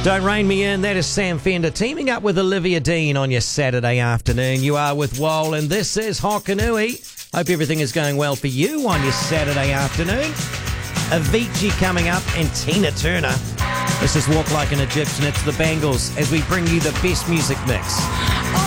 Don't Rein Me In, that is Sam Fender teaming up with Olivia Dean on your Saturday afternoon. You are with Woel and this is Hokanui. Hope everything is going well for you on your Saturday afternoon. Avicii coming up and Tina Turner. This is Walk Like an Egyptian. It's the Bangles as we bring you the best music mix.